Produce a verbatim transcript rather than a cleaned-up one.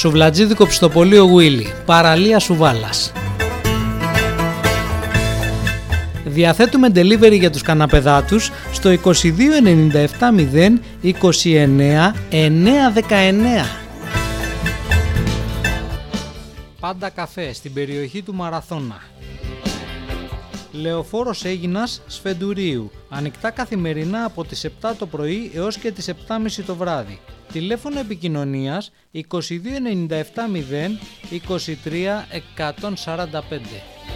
Σουβλατζίδικο Πιστοπολείο Γουίλι, παραλία Σουβάλας. Διαθέτουμε delivery για τους καναπεδάτους στο είκοσι δύο ενενήντα επτά μηδέν είκοσι εννέα εννιακόσια δεκαεννέα. Πάντα καφέ στην περιοχή του Μαραθώνα. Λεωφόρος Αίγινας Σφεντουρίου. Ανοιχτά καθημερινά από τις επτά το πρωί έως και τις επτά και μισή το βράδυ. Τηλέφωνο επικοινωνίας είκοσι δύο ενενήντα επτά μηδέν είκοσι τρία εκατόν σαράντα πέντε.